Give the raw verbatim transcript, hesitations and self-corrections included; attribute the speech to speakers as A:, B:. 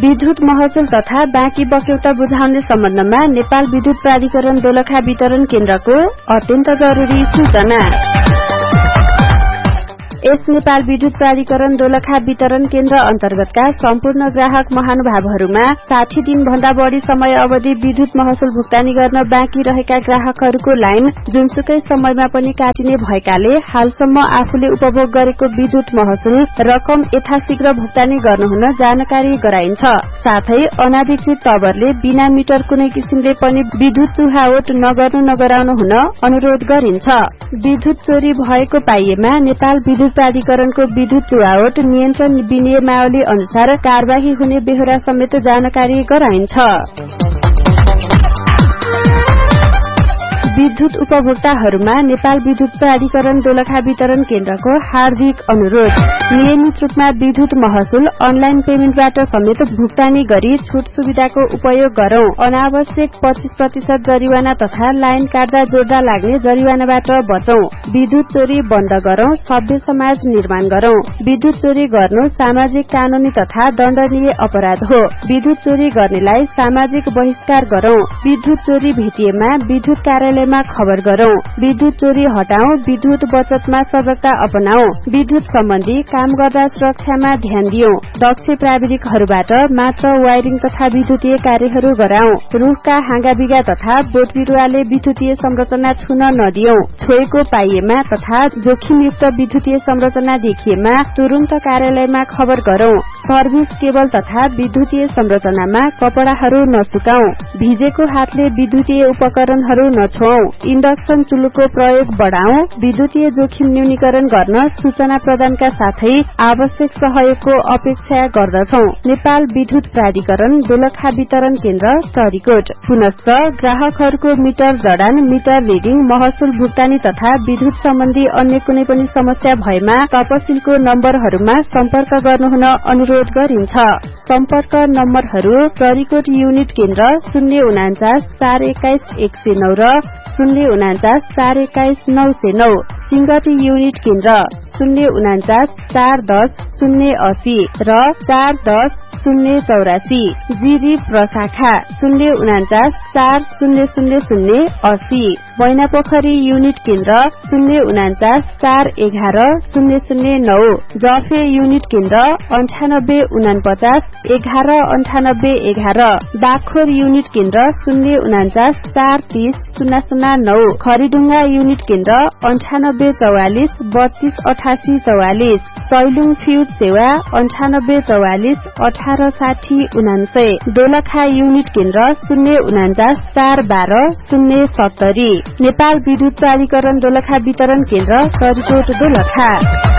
A: विद्युत महसुल तथा बाँकी बक्यौता बुझाउने सम्बन्धमा नेपाल विद्युत प्राधिकरण दोलखा वितरण केन्द्रको अत्यन्त जरुरी सूचना। यस नेपाल विद्युत प्राधिकरण दोलखा वितरण केन्द्र अन्तर्गतका सम्पूर्ण ग्राहक महानुभावहरूमा साठी दिन भन्दा बढ़ी समय अवधि विद्युत महसुल भुक्तानी गर्न बाँकी रहेका ग्राहकहरूको लाइन जुनसुकै समयमा पनि काटिने भएकाले हालसम्म आफूले उपभोग गरेको विद्युत महसुल रकम यथाशीघ्र भुक्तानी गर्नुहुन जानकारी गराइन्छ। साथै अनाधिकृत तवरले बिना मिटर कुनै किसिमले पनि विद्युत चुहावट नगर्नु नगराउनु हुन अनुरोध गरिन्छ। विद्युत चोरी भएको पाइएमा नेपाल विद्युत प्राधिकरणको विद्युत चुहावट नियन्त्रण विनियमावली अनुसार कार्यवाही हुने बेहोरा समेत जानकारी गराइन्छ। विद्युत उपभोक्ताहरूमा नेपाल विद्युत प्राधिकरण दोलखा वितरण केन्द्रको हार्दिक अनुरोध। नियमित रूपमा विद्युत महसुल अनलाइन पेमेन्टबाट समेत भुक्तानी गरी छुट सुविधाको उपयोग गरौं। अनावश्यक पच्चीस प्रतिशत जरिवाना तथा लाइन काट्दा जोड्दा लाग्ने जरिवानाबाट बचौं। विद्युत चोरी बन्द गरौं, सभ्य समाज निर्माण गरौं। विद्युत चोरी गर्नु सामाजिक कानूनी तथा दण्डनीय अपराध हो। विद्युत चोरी गर्नेलाई सामाजिक बहिष्कार गरौं। विद्युत चोरी भेटिएमा विद्युत कार्यालय खबर गरौं। विद्युत चोरी हटाऊ, विद्युत बचतमा सजगता अपनाऊ। विद्युत सम्बन्धी काम गर्दा सुरक्षामा ध्यान दियौं। दक्ष प्राविधिकहरूबाट मात्र वायरिङ तथा विद्युतीय कार्यहरू गराऊ। रुखका हाँगाबिगा तथा बोट बिरुवाले विद्युतीय संरचना छुन नदियौं। छोएको पाइएमा तथा जोखिमयुक्त विद्युतीय संरचना देखिएमा तुरन्त कार्यालयमा खबर गरौं। सर्भिस केबल तथा विद्युतीय संरचनामा कपडाहरू नसुकाऊ। भिजेको हातले विद्युतीय उपकरणहरू नछुवाऊ। इन्डक्सन चुल्होको प्रयोग बढ़ाऊ। विद्युतीय जोखिम न्यूनीकरण गर्न सूचना प्रदानका साथै आवश्यक सहयोगको अपेक्षा गर्दछौं। नेपाल विद्युत प्राधिकरण दोलखा वितरण केन्द्र चरीकोट। पुनश्च ग्राहकहरूको मिटर जडान, मिटर रिडिङ, महसुल भुक्तानी तथा विद्युत सम्बन्धी अन्य कुनै पनि समस्या भएमा तपसिलको नम्बरहरूमा सम्पर्क गर्नुहुन अनुरोध गरिन्छ। सम्पर्क नम्बरहरू चरीकोट युनिट केन्द्र शून्य उनान्चास चार एक्काइस एक सय नौ र शून्य उनान्चास चार एक्काइस नौ सय नौ। सिंगटी युनिट केन्द्र शून्य उनान्चास चार दस शून्य अस्सी र चार दस शून्य चौरासी। जिरी प्रशाखा शून्य उनान्चास चार शून्य शून्य शून्य अस्सी। बैनापोखरी युनिट केन्द्र शून्य उनान्चास चार एघार शून्य शून्य नौ। जफे युनिट केन्द्र अन्ठानब्बे उनापचास एघार अन्ठानब्बे एघार। बाखोर युनिट केन्द्र शून्य उनान्चास चार तीस शून्य शून्य नौ। खरीडुङ्गा युनिट केन्द्र अन्ठानब्बे चौवालिस बत्तीस अठासी चौवालिस। सैलुङ फ्यूज सेवा अन्ठानब्बे चौवालिस अठार साठी उनान्सय। दोलखा युनिट केन्द्र शून्य उनान्चास चार बाह्र शून्य सत्तरी। नेपाल विद्युत प्राधिकरण दोलखा वितरण केन्द्र चरीकोट दोलखा।